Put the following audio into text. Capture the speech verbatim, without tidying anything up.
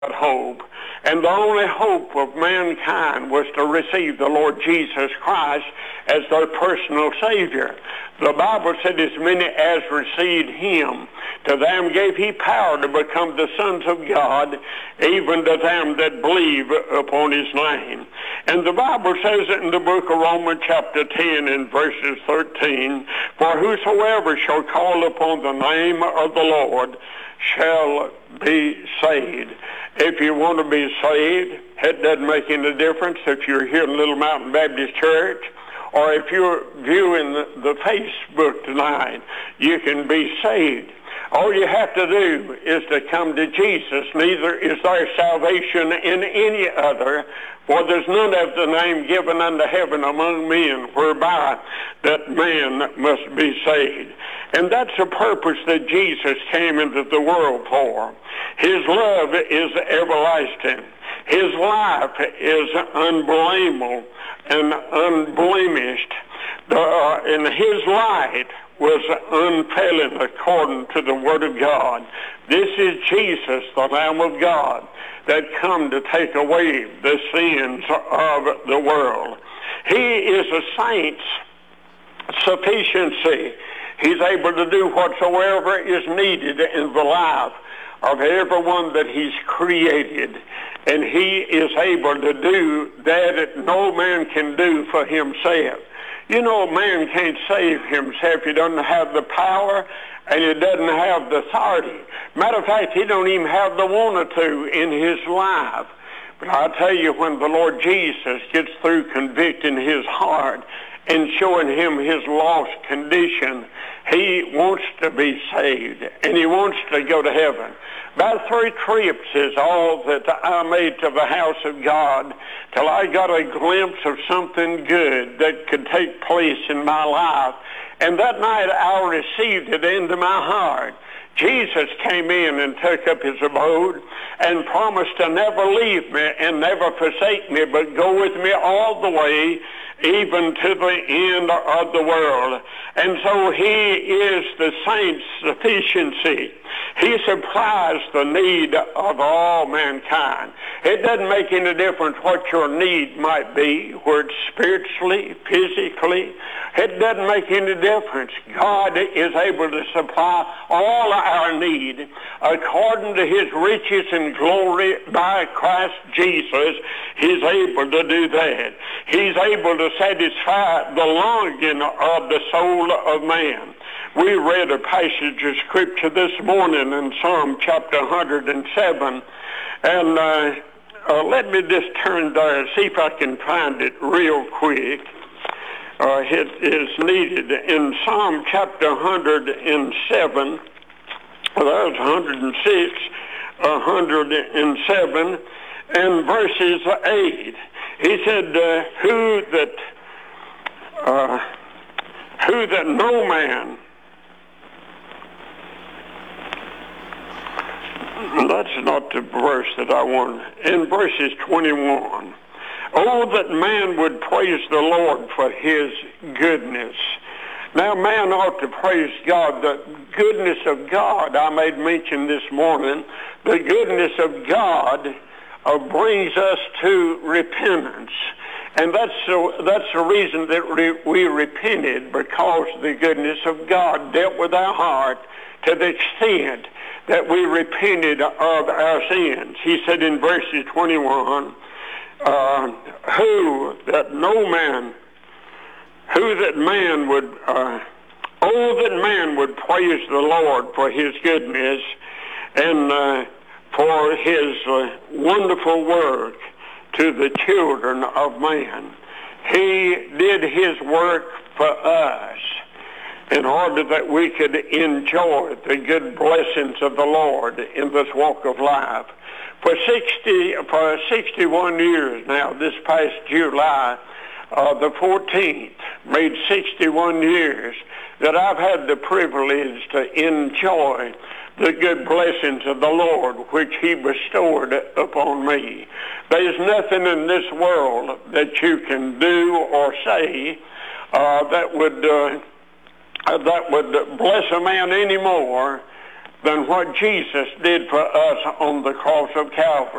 hope. And the only hope of mankind was to receive the Lord Jesus Christ as their personal Savior. The Bible said, as many as received him, to them gave he power to become the sons of God, even to them that believe upon his name. And the Bible says it in the book of Romans chapter ten and verses thirteen, for whosoever shall call upon the name of the Lord shall be saved. If you want to be saved, it doesn't make any difference if you're here in Little Mountain Baptist Church or if you're viewing the, the Facebook tonight, you can be saved. All you have to do is to come to Jesus. Neither is there salvation in any other, for there's none of the name given unto heaven among men whereby that man must be saved. And that's the purpose that Jesus came into the world for. His love is everlasting. His life is unblameable and unblemished. The, uh, and his light was unfailing according to the Word of God. This is Jesus, the Lamb of God, that come to take away the sins of the world. He is a saint's sufficiency. He's able to do whatsoever is needed in the life of everyone that he's created. And he is able to do that no man can do for himself. You know, man can't save himself. He doesn't have the power and he doesn't have the authority. Matter of fact, he don't even have the want to in his life. But I tell you, when the Lord Jesus gets through convicting his heart and showing him his lost condition, he wants to be saved and he wants to go to heaven. About three trips is all that I made to the house of God till I got a glimpse of something good that could take place in my life. And that night I received it into my heart. Jesus came in and took up his abode and promised to never leave me and never forsake me, but go with me all the way, even to the end of the world. And so he is the saint's sufficiency. He supplies the need of all mankind. It doesn't make any difference what your need might be, whether it's spiritually, physically. It doesn't make any difference. God is able to supply all our need according to his riches and glory by Christ Jesus. He's able to do that. He's able to satisfy the longing of the soul of man. We read a passage of scripture this morning in Psalm chapter one hundred seven, and uh, uh, let me just turn there and see if I can find it real quick. Uh, it is needed in Psalm chapter one hundred seven. Well, there's one hundred six, one hundred seven, and verses eight. He said, uh, "Who that, uh, who that no man." That's not the verse that I want. In verses twenty-one, "Oh, that man would praise the Lord for his goodness." Now, man ought to praise God. The goodness of God, I made mention this morning, the goodness of God uh, brings us to repentance. And that's the, that's the reason that re, we repented, because the goodness of God dealt with our heart to the extent that we repented of our sins. He said in verses twenty-one, uh, who that no man, who that man would, uh, oh, that man would praise the Lord for his goodness and uh, for his uh, wonderful work to the children of man. He did his work for us in order that we could enjoy the good blessings of the Lord in this walk of life. For sixty, for sixty-one years now, this past July uh, the fourteenth, made sixty-one years that I've had the privilege to enjoy the good blessings of the Lord which he bestowed upon me. There's nothing in this world that you can do or say uh, that would uh, that would bless a man any more than what Jesus did for us on the cross of Calvary.